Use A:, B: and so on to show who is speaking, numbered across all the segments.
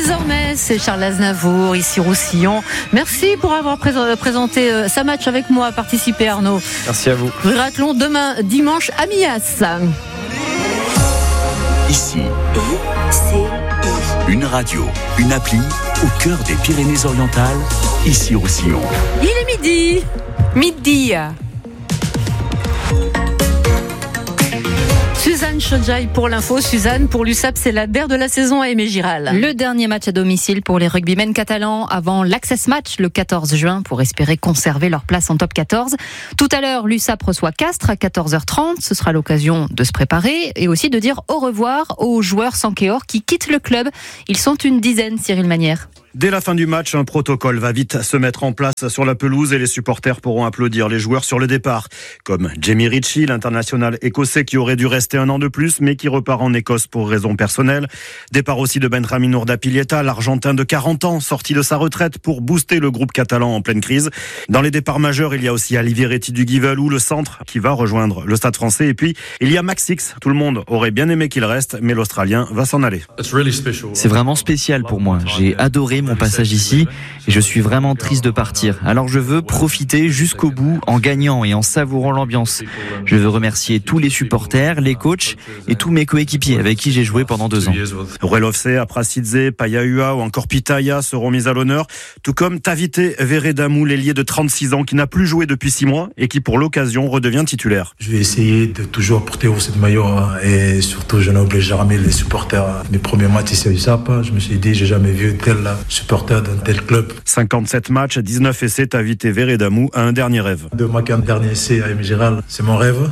A: Désormais, c'est Charles Aznavour, ici Roussillon. Merci pour avoir présenté sa match avec moi, participé Arnaud.
B: Merci à vous.
A: Raclons demain, dimanche, à Millas.
C: Ici, une radio, une appli au cœur des Pyrénées-Orientales, ici Roussillon.
A: Il est midi. Suzanne Chodjaï pour l'info. Suzanne, pour l'USAP, c'est la dernière de la saison à Aimé-Giral.
D: Le dernier match à domicile pour les rugbymen catalans avant l'Access Match le 14 juin pour espérer conserver leur place en top 14. Tout à l'heure, l'USAP reçoit Castres à 14h30. Ce sera l'occasion de se préparer et aussi de dire au revoir aux joueurs Sankéor qui quittent le club. Ils sont une dizaine, Cyril Manière.
E: Dès la fin du match, un protocole va vite se mettre en place sur la pelouse et les supporters pourront applaudir les joueurs sur le départ. Comme Jamie Ritchie, l'international écossais qui aurait dû rester un an de plus mais qui repart en Écosse pour raisons personnelles. Départ aussi de Benjamin Urdapilleta, l'Argentin de 40 ans, sorti de sa retraite pour booster le groupe catalan en pleine crise. Dans les départs majeurs, il y a aussi Aliviretti du Guivalou, le centre, qui va rejoindre le Stade français. Et puis, il y a Max Hicks. Tout le monde aurait bien aimé qu'il reste, mais l'Australien va s'en aller.
B: C'est vraiment spécial pour moi. J'ai adoré mon passage ici et je suis vraiment triste de partir. Alors je veux profiter jusqu'au bout en gagnant et en savourant l'ambiance. Je veux remercier tous les supporters, les coachs et tous mes coéquipiers avec qui j'ai joué pendant 2 ans.
E: Ruelovce, Aprasidze, Payaua ou encore Pitaya seront mis à l'honneur, tout comme Tavite Veredamou, l'ailier de 36 ans qui n'a plus joué depuis 6 mois et qui pour l'occasion redevient titulaire.
F: Je vais essayer de toujours porter haut cette maillot et surtout je n'oblige jamais les supporters. Mes premiers matchs ici à USAP, je me suis dit j'ai jamais vu tel supporter d'un tel club.
E: 57 matchs, 19 essais, Tavite Veredamou a un dernier rêve.
F: De marquer un dernier essai à Aimé-Giral, c'est mon rêve.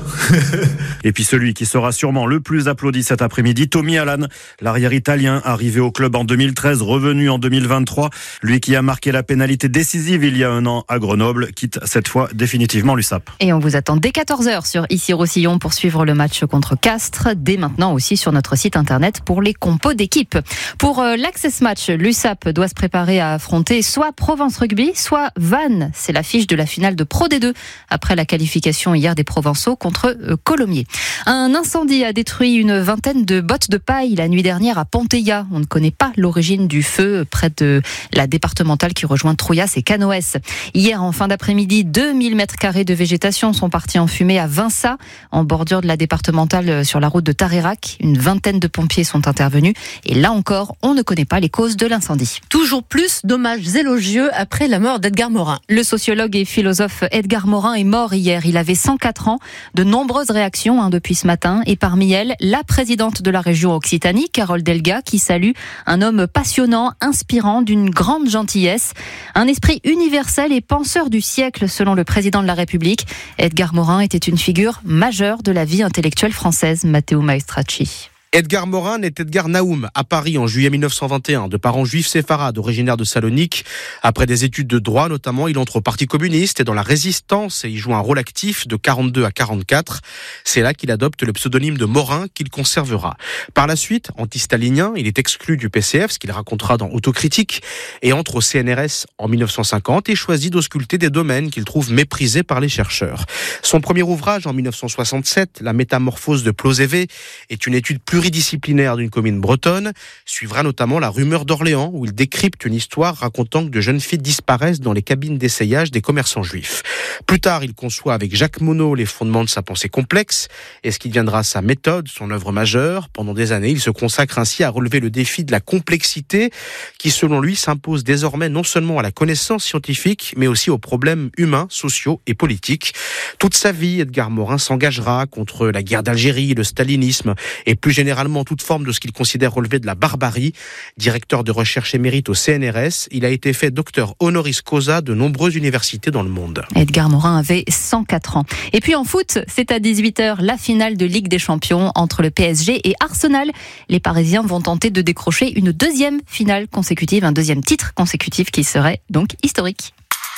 E: Et puis celui qui sera sûrement le plus applaudi cet après-midi, Tommy Allan, l'arrière italien, arrivé au club en 2013, revenu en 2023. Lui qui a marqué la pénalité décisive il y a 1 an à Grenoble, quitte cette fois définitivement l'USAP.
D: Et on vous attend dès 14h sur Ici Roussillon pour suivre le match contre Castres. Dès maintenant aussi sur notre site internet pour les compos d'équipe. Pour l'Access Match, l'USAP doit se préparer à affronter soit Provence Rugby, soit Vannes. C'est l'affiche de la finale de Pro D2 après la qualification hier des Provençaux contre Colomiers. Un incendie a détruit une vingtaine de bottes de paille la nuit dernière à Ponteilla. On ne connaît pas l'origine du feu près de la départementale qui rejoint Trouillas et Canoës. Hier, en fin d'après-midi, 2000 m² de végétation sont partis en fumée à Vinça, en bordure de la départementale sur la route de Tarerac. Une vingtaine de pompiers sont intervenus et là encore, on ne connaît pas les causes de l'incendie.
A: Toujours plus d'hommages élogieux après la mort d'Edgar Morin.
D: Le sociologue et philosophe Edgar Morin est mort hier. Il avait 104 ans. De nombreuses réactions depuis ce matin. Et parmi elles, la présidente de la région Occitanie, Carole Delga, qui salue un homme passionnant, inspirant, d'une grande gentillesse. Un esprit universel et penseur du siècle, selon le président de la République. Edgar Morin était une figure majeure de la vie intellectuelle française. Matteo Maestracci.
G: Edgar Morin est Edgar Naoum, à Paris en juillet 1921, de parents juifs séfarades, originaires de Salonique. Après des études de droit notamment, il entre au Parti communiste et dans la résistance et y joue un rôle actif de 42 à 44. C'est là qu'il adopte le pseudonyme de Morin qu'il conservera. Par la suite, anti-stalinien, il est exclu du PCF, ce qu'il racontera dans Autocritique, et entre au CNRS en 1950 et choisit d'ausculter des domaines qu'il trouve méprisés par les chercheurs. Son premier ouvrage en 1967, La métamorphose de Plozévé, est une étude pluridisciplinaire d'une commune bretonne, suivra notamment La rumeur d'Orléans, où il décrypte une histoire racontant que de jeunes filles disparaissent dans les cabines d'essayage des commerçants juifs. Plus tard, il conçoit avec Jacques Monod les fondements de sa pensée complexe, et ce qui deviendra sa méthode, son œuvre majeure. Pendant des années, il se consacre ainsi à relever le défi de la complexité, qui selon lui s'impose désormais non seulement à la connaissance scientifique, mais aussi aux problèmes humains, sociaux et politiques. Toute sa vie, Edgar Morin s'engagera contre la guerre d'Algérie, le stalinisme, et plus généralement toute forme de ce qu'il considère relever de la barbarie. Directeur de recherche émérite au CNRS, il a été fait docteur honoris causa de nombreuses universités dans le monde.
D: Edgar Morin avait 104 ans. Et puis en foot, c'est à 18h la finale de Ligue des Champions entre le PSG et Arsenal. Les Parisiens vont tenter de décrocher une deuxième finale consécutive, un deuxième titre consécutif qui serait donc historique.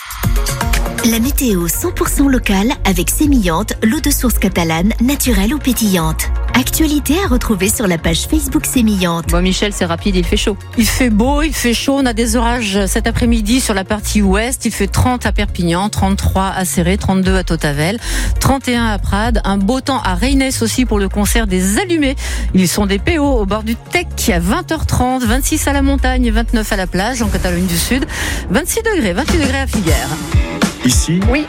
H: La météo 100% locale avec Sémillante, l'eau de source catalane, naturelle ou pétillante. Actualité à retrouver sur la page Facebook Sémillante.
D: Bon, Michel, c'est rapide, il fait chaud.
A: Il fait beau, il fait chaud. On a des orages cet après-midi sur la partie ouest. Il fait 30 à Perpignan, 33 à Céré, 32 à Tautavel, 31 à Prades. Un beau temps à Reynès aussi pour le concert des Allumés. Ils sont des PO au bord du Tech à 20h30, 26 à la montagne, 29 à la plage en Catalogne du Sud, 26 degrés, 28 degrés à Figueres.
C: Ici,
H: Oui,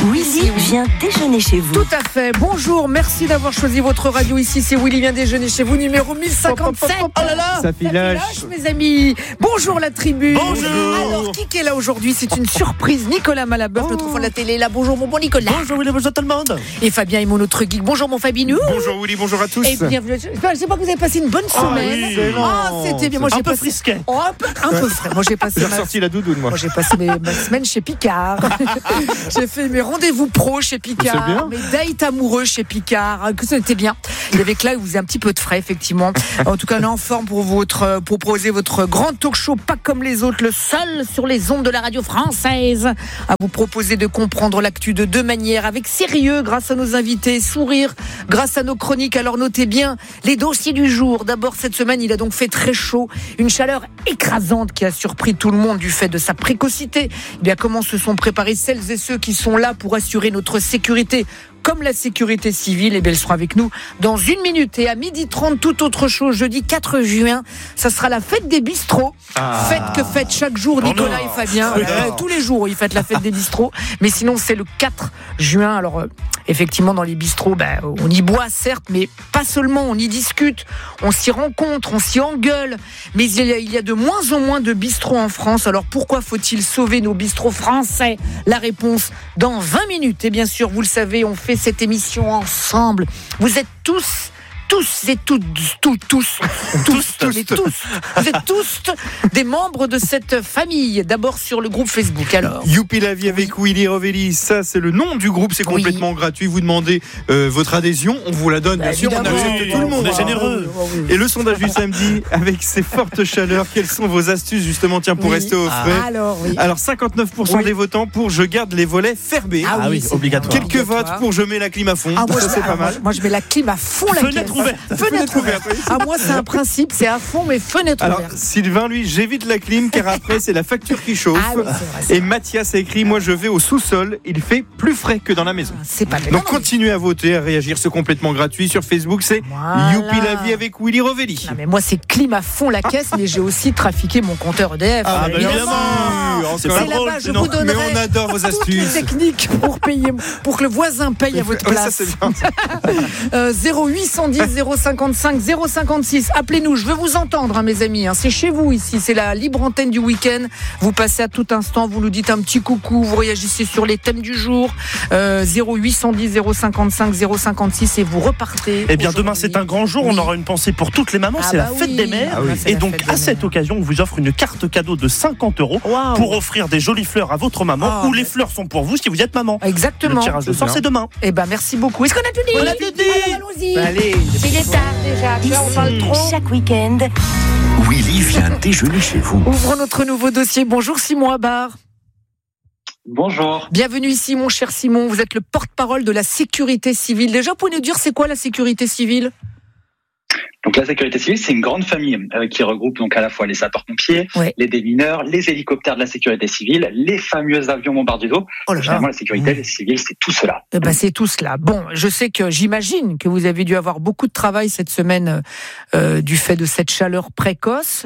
H: vient déjeuner chez vous.
I: Tout à fait. Bonjour, merci d'avoir choisi votre radio. Ici, c'est Willy vient déjeuner chez vous, numéro 1057. Oh là là,
G: ça filoche,
I: mes amis. Bonjour la tribu.
J: Bonjour.
I: Alors, qui est là aujourd'hui? C'est une surprise. Nicolas Malabeuf, notre fond de la télé, est là. Bonjour mon bon Nicolas.
J: Bonjour Willy, bonjour tout le monde.
I: Et Fabien est mon autre geek. Bonjour mon Fabinou.
J: Bonjour Willy, bonjour à tous.
I: Et bienvenue. J'espère que vous avez passé une bonne semaine. C'était bien. Moi,
J: Un
I: j'ai
J: peu
I: passé
J: frisquet.
I: un peu frais. Moi, j'ai passé
G: j'ai ressorti la doudoune, moi.
I: Moi, j'ai passé ma semaine chez Picard. J'ai fait mes rendez-vous pro chez Picard,
G: C'est bien.
I: mes dates amoureux chez Picard. Que c'était bien. Il y avait que là où vous avez un petit peu de frais, effectivement. En tout cas, on est en forme pour proposer votre grand talk show, pas comme les autres, le seul sur les ondes de la radio française, à vous proposer de comprendre l'actu de deux manières, avec sérieux, grâce à nos invités, sourire, grâce à nos chroniques. Alors notez bien les dossiers du jour. D'abord, cette semaine, il a donc fait très chaud, une chaleur écrasante qui a surpris tout le monde du fait de sa précocité. Eh bien, comment se sont préparés celles et ceux qui sont là pour assurer notre sécurité, comme la sécurité civile? Et bien, elles seront avec nous dans 1 minute. Et à 12h30, tout autre chose, jeudi 4 juin, ça sera la fête des bistrots. Fête que fête chaque jour Nicolas et Fabien. Tous les jours, ils fêtent la fête des bistrots. Mais sinon, c'est le 4 juin. Alors, effectivement, dans les bistrots, on y boit, certes, mais pas seulement. On y discute, on s'y rencontre, on s'y engueule. Mais il y a de moins en moins de bistrots en France. Alors, pourquoi faut-il sauver nos bistrots français? La réponse dans 20 minutes. Et bien sûr, vous le savez, on fait cette émission ensemble. Vous êtes tous et toutes, vous êtes tous des membres de cette famille. D'abord sur le groupe Facebook. Alors,
J: Youpi la vie avec Willy Rovelli, ça c'est le nom du groupe, c'est complètement gratuit. Vous demandez votre adhésion, on vous la donne, bien sûr, on accepte tout le monde.
I: On est généreux.
J: Et le sondage du samedi, avec ces fortes chaleurs, quelles sont vos astuces justement pour rester au frais? Alors 59% des votants pour je garde les volets fermés.
I: Ah oui,
J: obligatoire. Quelques votes pour je mets la clim à fond. Ça c'est pas mal.
I: Moi je mets la clim à fond. Fenêtre ouverte. Moi c'est un principe, c'est à fond, mais fenêtre ouverte.
J: Alors Sylvain, lui, j'évite la clim car après c'est la facture qui chauffe.
I: Ah oui, c'est vrai.
J: Et Mathias a écrit, moi je vais au sous-sol, il fait plus frais que dans la maison.
I: C'est pas bien.
J: Donc continuez à voter, à réagir, c'est complètement gratuit. Sur Facebook, c'est Youpi la vie avec Willy Rovelli.
I: Non mais moi c'est clim à fond la caisse, mais j'ai aussi trafiqué mon compteur EDF.
J: Évidemment.
I: C'est là-bas, je vous donnerai
J: mais on adore vos
I: toutes les
J: astuces.
I: techniques pour payer, pour que le voisin paye à votre place.
J: Ça, c'est bien.
I: 0810 055 056. Appelez-nous, je veux vous entendre, mes amis. C'est chez vous ici, c'est la libre antenne du week-end. Vous passez à tout instant, vous nous dites un petit coucou, vous réagissez sur les thèmes du jour. 0810 055 056 et vous repartez.
K: Eh bien, demain c'est un grand jour. On aura une pensée pour toutes les mamans. C'est la fête des mères. Et donc à cette occasion, on vous offre une carte cadeau de 50 € pour offrir des jolies fleurs à votre maman. Ou les fleurs sont pour vous si vous êtes maman.
I: Exactement.
K: Le tirage de sort, c'est demain.
I: Eh ben merci beaucoup. Est-ce qu'on a tout dit?
K: On a tout dit.
I: Allons-y.
J: Allez.
I: Il est tard déjà. Tu vois, on parle trop.
H: Chaque week-end,
C: Willy vient déjeuner chez vous.
I: Ouvrons notre nouveau dossier. Bonjour Simon Abar.
L: Bonjour.
I: Bienvenue ici mon cher Simon. Vous êtes le porte-parole de la sécurité civile. Déjà, vous pouvez nous dire c'est quoi la sécurité civile?
L: Donc la sécurité civile, c'est une grande famille qui regroupe donc à la fois les sapeurs-pompiers, les démineurs, les hélicoptères de la sécurité civile, les fameux avions bombardiers d'eau. Finalement, la sécurité civile, c'est tout cela.
I: C'est tout cela. Bon, je sais que j'imagine que vous avez dû avoir beaucoup de travail cette semaine du fait de cette chaleur précoce.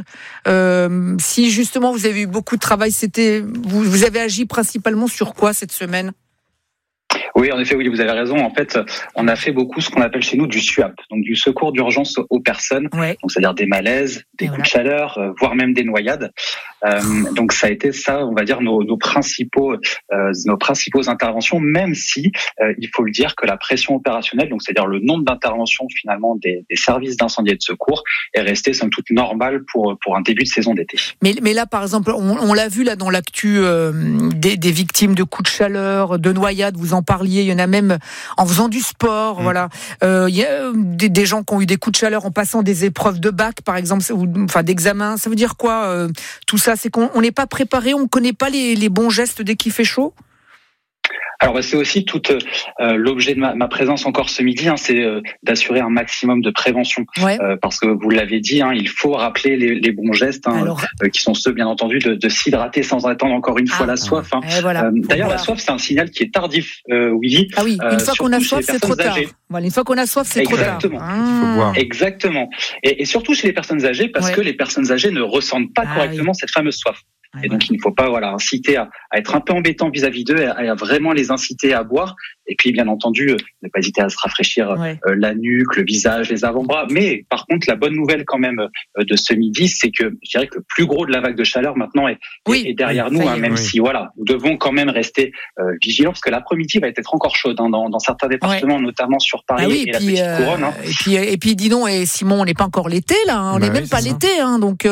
I: Si justement vous avez eu beaucoup de travail, vous avez agi principalement sur quoi cette semaine?
L: Oui, en effet, oui, vous avez raison. En fait, on a fait beaucoup ce qu'on appelle chez nous du SUAP, donc du secours d'urgence aux personnes. Donc, c'est-à-dire des malaises, des coups de chaleur, voire même des noyades. Donc, ça a été ça, on va dire, nos principaux interventions, même si, il faut le dire, que la pression opérationnelle, donc c'est-à-dire le nombre d'interventions finalement des services d'incendie et de secours, est resté somme toute normal pour un début de saison d'été.
I: Mais là, par exemple, on l'a vu là dans l'actu des victimes de coups de chaleur, de noyades, vous en parliez. Il y en a même en faisant du sport, voilà. Il y a des gens qui ont eu des coups de chaleur en passant des épreuves de bac, par exemple, enfin d'examen. Ça veut dire quoi tout ça? C'est qu'on n'est pas préparé, on ne connaît pas les bons gestes dès qu'il fait chaud?
L: Alors c'est aussi tout l'objet de ma présence encore ce midi, c'est d'assurer un maximum de prévention, parce que vous l'avez dit, il faut rappeler les bons gestes, qui sont ceux bien entendu de s'hydrater sans attendre encore une fois la soif.
I: Voilà,
L: d'ailleurs la soif c'est un signal qui est tardif, Willy.
I: Ah oui, une fois qu'on a soif c'est trop tard. Voilà, une fois qu'on a soif c'est trop tard.
L: Exactement. Et surtout chez les personnes âgées, parce que les personnes âgées ne ressentent pas correctement cette fameuse soif. Et donc, il ne faut pas inciter à être un peu embêtant vis-à-vis d'eux, et à vraiment les inciter à boire. Et puis, bien entendu, ne pas hésiter à se rafraîchir la nuque, le visage, les avant-bras. Mais par contre, la bonne nouvelle quand même de ce midi, c'est que je dirais que le plus gros de la vague de chaleur maintenant est derrière nous, même si nous devons quand même rester vigilants, parce que l'après-midi va être encore chaude dans certains départements, notamment sur Paris et la Petite Couronne.
I: Et puis, dis donc, et Simon, on n'est pas encore l'été là, on n'est même pas l'été, donc.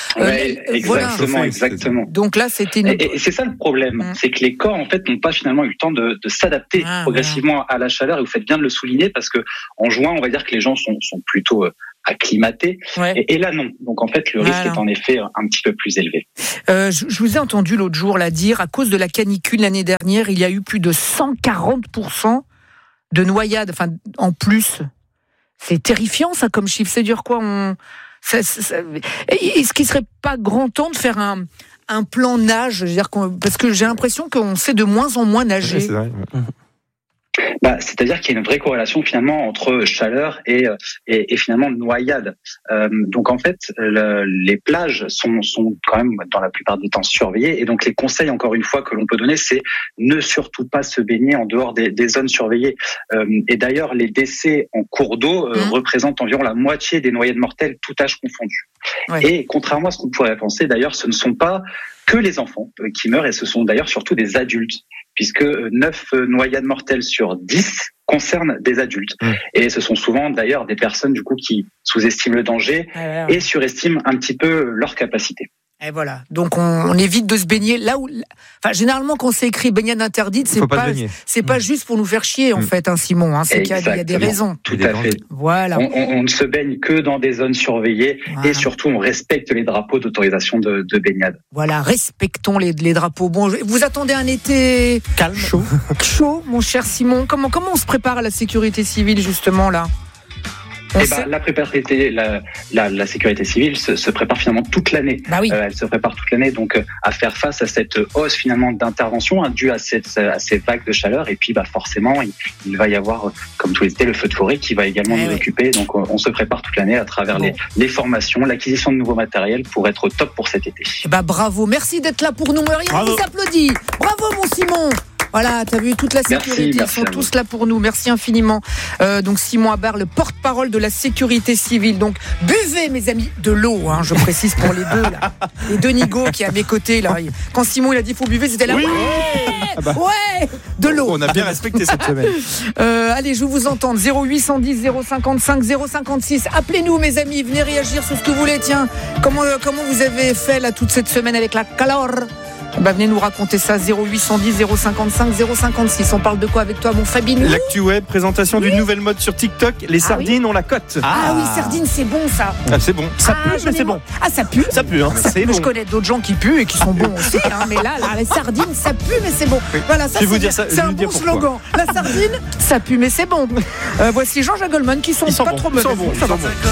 L: Exactement.
I: Donc là, c'était
L: et c'est ça le problème, c'est que les corps en fait n'ont pas finalement eu le temps de s'adapter progressivement à la chaleur. Et vous faites bien de le souligner, parce que en juin, on va dire que les gens sont plutôt acclimatés, et là non. Donc en fait, le risque est en effet un petit peu plus élevé.
I: Je vous ai entendu l'autre jour dire, à cause de la canicule l'année dernière, il y a eu plus de 140% de noyades, en plus. C'est terrifiant ça comme chiffre. C'est dur quoi. Est-ce qu'il serait pas grand temps de faire un plan nage, parce que j'ai l'impression qu'on sait de moins en moins nager.
J: C'est vrai.
L: C'est-à-dire qu'il y a une vraie corrélation finalement entre chaleur et finalement noyade. Donc en fait, les plages sont quand même dans la plupart du temps surveillées, et donc les conseils encore une fois que l'on peut donner, c'est ne surtout pas se baigner en dehors des zones surveillées. Et d'ailleurs, les décès en cours d'eau représentent environ la moitié des noyades mortelles, tout âge confondu. Et contrairement à ce qu'on pourrait penser, d'ailleurs, ce ne sont pas que les enfants qui meurent, et ce sont d'ailleurs surtout des adultes, puisque 9 noyades mortelles sur 10 concernent des adultes. Et ce sont souvent d'ailleurs des personnes du coup qui sous-estiment le danger et surestiment un petit peu leur capacité.
I: Et voilà. Donc on évite de se baigner là où. Généralement quand c'est écrit baignade interdite, c'est pas juste pour nous faire chier en fait, Simon. C'est qu'il y a des raisons.
L: Tout à fait.
I: Voilà.
L: On ne se baigne que dans des zones surveillées, et surtout on respecte les drapeaux d'autorisation de baignade.
I: Voilà, respectons les drapeaux. Bon, vous attendez un été
J: calme,
I: chaud, mon cher Simon. Comment on se prépare à la sécurité civile justement là?
L: La sécurité civile se prépare finalement toute l'année. Elle se prépare toute l'année donc à faire face à cette hausse finalement d'intervention due à ces vagues de chaleur. Et puis forcément il va y avoir, comme tous les étés, le feu de forêt qui va également nous occuper. Donc on se prépare toute l'année à travers les formations, l'acquisition de nouveaux matériels pour être au top pour cet été.
I: Bravo, merci d'être là pour nous. On vous applaudit. Bravo mon Simon. Voilà, t'as vu, toute la sécurité, ils sont tous là pour nous. Merci infiniment. Donc Simon Habart, le porte-parole de la sécurité civile. Donc buvez, mes amis, de l'eau, je précise pour les deux là. Les deux nigauds qui est à mes côtés là. Quand Simon il a dit faut buvez, c'était là. Ouais, de l'eau.
J: On a bien respecté cette semaine.
I: Allez, je vous entends. 0810 055 056. Appelez-nous, mes amis. Venez réagir sur ce que vous voulez. Tiens, comment vous avez fait là toute cette semaine avec la calor? Venez nous raconter ça, 0810 055 056. On parle de quoi avec toi, mon Fabinou?
J: L'actu web, présentation d'une nouvelle mode sur TikTok. Les sardines ont la cote.
I: Ah oui, sardines, c'est bon ça.
J: C'est bon. Ça pue, mais c'est bon.
I: Ça pue.
J: Ça pue,
I: c'est bon. Je connais d'autres gens qui puent et qui sont bons aussi, mais là, les sardines, ça pue, mais c'est bon. Voilà, ça, c'est un bon slogan. La sardine, ça pue, mais c'est bon. Voici Jean-Jacques Goldman qui sont pas trop mauvais.
J: Ils sont bons.